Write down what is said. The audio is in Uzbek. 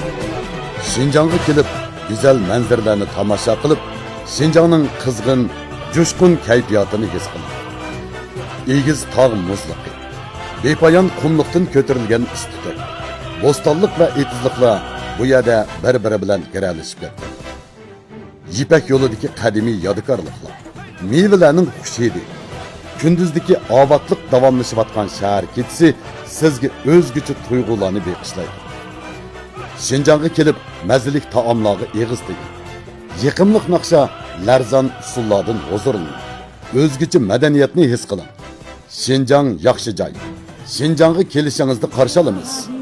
Şinjanğa kelib, güzel manzarlarni tomosha qilib, Şinjanning qizg'in, jo'shqin kayfiyatini his qiling. Egiz tog' muzliqi, bepoyon qumliqdan ko'tarilgan istiqbol, bo'stonliq va etizliqlar bu yerda bir-biri bilan giralishib ketdi. Yipak yo'lidagi qadimiy yodgorliklar, mevalarning xushidi, kunduzdagi ovatliq davomlashayotgan shahar ketisi sizga o'zgacha tuyg'ularni beqishlaydi. Şinjanğa kelib, mazalik taomlarga eg'iz teging. Yiqimliq naqsha, larzon usullardan huzurlaning. O'zgacha madaniyatni his qiling. Şinjang yaxshi joy. Şinjanğa kelishingizni qarshi olamiz.